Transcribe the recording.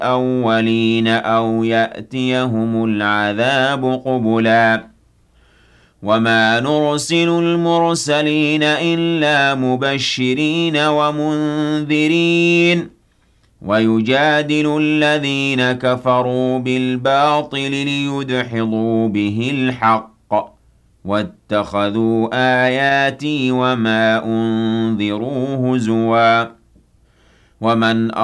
الْأَوَّلِينَ أَوْ يَأْتِيَهُمُ الْعَذَابُ قُبُلًا وَمَا نُرْسِلُ الْمُرْسَلِينَ إِلَّا مُبَشِّرِينَ وَمُنذِرِينَ وَيُجَادِلُ الَّذِينَ كَفَرُوا بِالْبَاطِلِ لِيُدْحِضُوا بِهِ الْحَقَّ وَاتَّخَذُوا آيَاتِي وَمَا أُنذِرُوا هُزُوًا وَمَنْ